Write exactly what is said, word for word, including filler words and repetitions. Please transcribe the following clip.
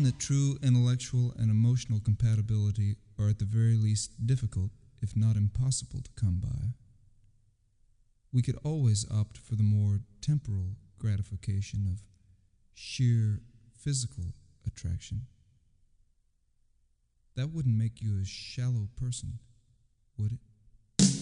that true intellectual and emotional compatibility are at the very least difficult, if not impossible, to come by. We could always opt for the more temporal gratification of sheer physical attraction. That wouldn't make you a shallow person, would it?